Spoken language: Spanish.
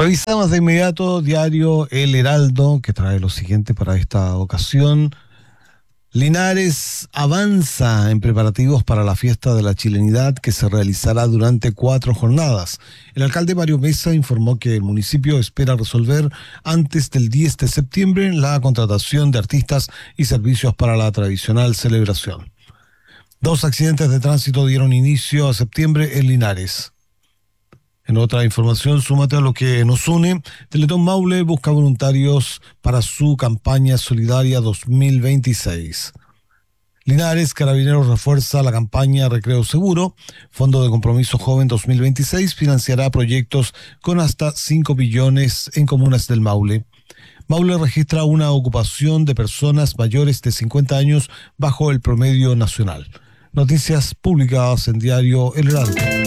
Revisamos de inmediato diario El Heraldo, que trae lo siguiente para esta ocasión. Linares avanza en preparativos para la fiesta de la chilenidad que se realizará durante 4 jornadas. El alcalde Mario Mesa informó que el municipio espera resolver antes del 10 de septiembre la contratación de artistas y servicios para la tradicional celebración. 2 accidentes de tránsito dieron inicio a septiembre en Linares. En otra información, súmate a lo que nos une. Teletón Maule busca voluntarios para su campaña solidaria 2026. Linares, Carabineros refuerza la campaña Recreo Seguro. Fondo de Compromiso Joven 2026 financiará proyectos con hasta 5 billones en comunas del Maule. Maule registra una ocupación de personas mayores de 50 años bajo el promedio nacional. Noticias publicadas en diario El Heraldo.